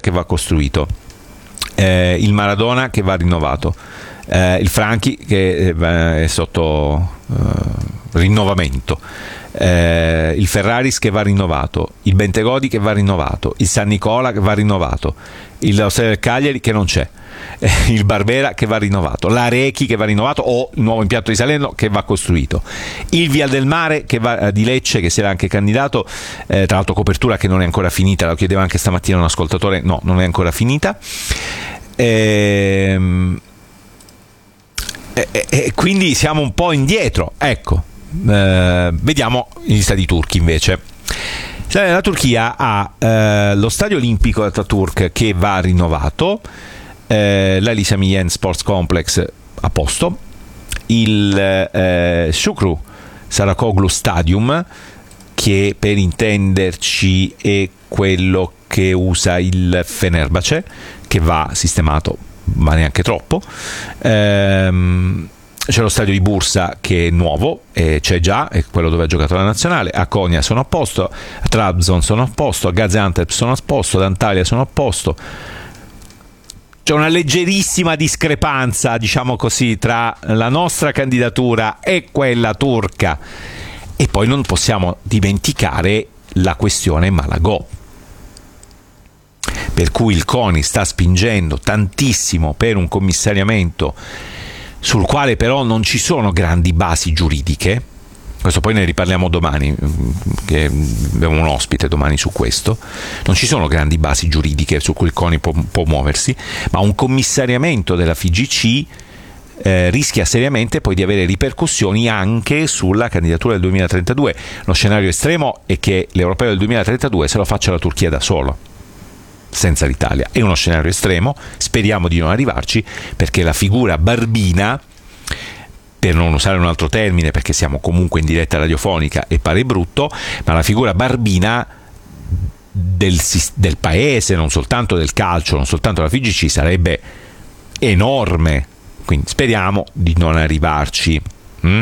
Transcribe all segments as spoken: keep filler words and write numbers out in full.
che va costruito, eh, il Maradona che va rinnovato, eh, il Franchi che è sotto eh, rinnovamento, eh, il Ferraris che va rinnovato, il Bentegodi che va rinnovato, il San Nicola che va rinnovato, il Osteria del Cagliari che non c'è, eh, il Barbera che va rinnovato, l'Arechi che va rinnovato o il nuovo impianto di Salerno che va costruito, il Vial del Mare che va, eh, di Lecce che si era anche candidato, eh, tra l'altro copertura che non è ancora finita, lo chiedeva anche stamattina un ascoltatore, no, non è ancora finita. Ehm, e, e, e quindi siamo un po' indietro, ecco. Eh, vediamo gli stadi turchi invece. La Turchia ha eh, lo stadio olimpico Ataturk che va rinnovato, eh, l'Elisa Milyen Sports Complex a posto, il eh, Shukru Sarakoglu Stadium, che per intenderci è quello che usa il Fenerbahce, che va sistemato ma neanche troppo. ehm C'è lo stadio di Bursa che è nuovo, e c'è già, è quello dove ha giocato la nazionale. A Konya sono a posto, a Trabzon sono a posto, a Gaziantep sono a posto, ad Antalya sono a posto. C'è una leggerissima discrepanza, diciamo così, tra la nostra candidatura e quella turca. E poi non possiamo dimenticare la questione Malagò, per cui il CONI sta spingendo tantissimo per un commissariamento sul quale però non ci sono grandi basi giuridiche. Questo poi ne riparliamo domani, che abbiamo un ospite domani su questo. Non ci sono grandi basi giuridiche su cui il CONI può, può muoversi, ma un commissariamento della F I G C eh, rischia seriamente poi di avere ripercussioni anche sulla candidatura del duemilatrentadue. Lo scenario estremo è che l'Europeo del duemilatrentadue se lo faccia la Turchia da solo, senza l'Italia. È uno scenario estremo, speriamo di non arrivarci, perché la figura barbina, per non usare un altro termine perché siamo comunque in diretta radiofonica e pare brutto, ma la figura barbina del, del paese, non soltanto del calcio, non soltanto della F I G C, sarebbe enorme, quindi speriamo di non arrivarci. mm?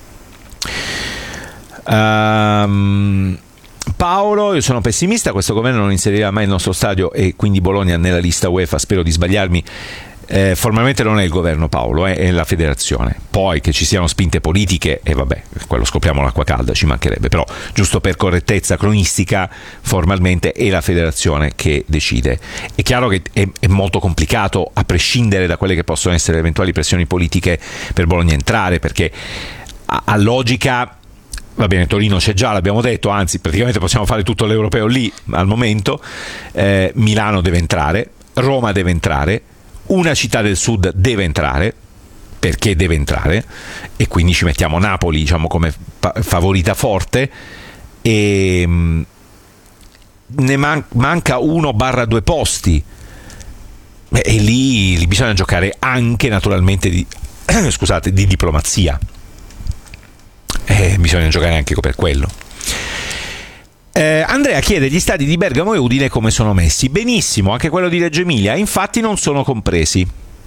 Um, Paolo, io sono pessimista, questo governo non inserirà mai il nostro stadio e quindi Bologna nella lista UEFA, spero di sbagliarmi. Eh, formalmente non è il governo, Paolo, eh, è la federazione. Poi che ci siano spinte politiche, e eh, vabbè, quello scopriamo l'acqua calda, ci mancherebbe, però giusto per correttezza cronistica, formalmente è la federazione che decide. È chiaro che è, è molto complicato, a prescindere da quelle che possono essere eventuali pressioni politiche per Bologna entrare, perché a, a logica... Va bene, Torino c'è già, l'abbiamo detto, anzi praticamente possiamo fare tutto l'europeo lì al momento. eh, Milano deve entrare, Roma deve entrare, una città del sud deve entrare, perché deve entrare, e quindi ci mettiamo Napoli, diciamo, come favorita forte, e mh, ne man- manca uno barra due posti, e lì, lì bisogna giocare anche naturalmente di, scusate, di diplomazia. Eh, bisogna giocare anche per quello. eh, Andrea chiede: gli stadi di Bergamo e Udine come sono messi? Benissimo, anche quello di Reggio Emilia, infatti non sono compresi.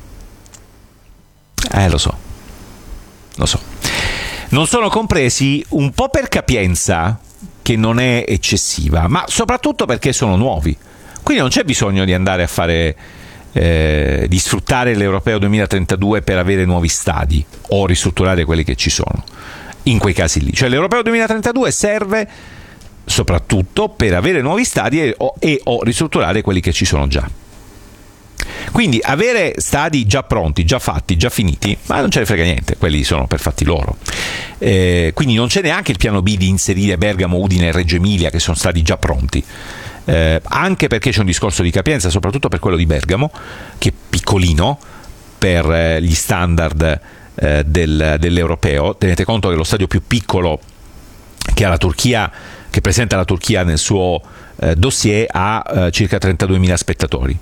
Eh lo so Lo so Non sono compresi un po' per capienza, che non è eccessiva, ma soprattutto perché sono nuovi, quindi non c'è bisogno di andare a fare eh, di sfruttare l'Europeo duemilatrentadue per avere nuovi stadi o ristrutturare quelli che ci sono. In quei casi lì, cioè l'Europeo duemilatrentadue serve soprattutto per avere nuovi stadi e o, e o ristrutturare quelli che ci sono già. Quindi avere stadi già pronti, già fatti, già finiti, ma non ce ne frega niente, quelli sono per fatti loro. Eh, quindi non c'è neanche il piano B di inserire Bergamo, Udine e Reggio Emilia, che sono stadi già pronti. Eh, anche perché c'è un discorso di capienza, soprattutto per quello di Bergamo, che è piccolino per eh, gli standard Del, dell'europeo. Tenete conto che lo stadio più piccolo che ha la Turchia, che presenta la Turchia nel suo eh, dossier, ha eh, circa trentaduemila spettatori,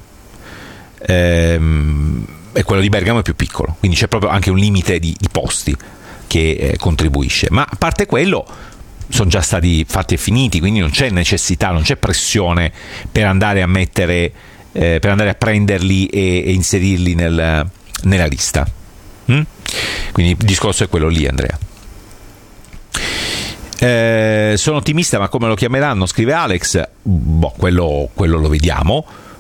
ehm, e quello di Bergamo è più piccolo, quindi c'è proprio anche un limite di, di posti che eh, contribuisce. Ma a parte quello, sono già stati fatti e finiti, quindi non c'è necessità, non c'è pressione per andare a mettere eh, per andare a prenderli e, e inserirli nel, nella lista. mm? Quindi il discorso è quello lì, Andrea. Eh, sono ottimista, ma come lo chiameranno? Scrive Alex. Boh, quello, quello lo vediamo.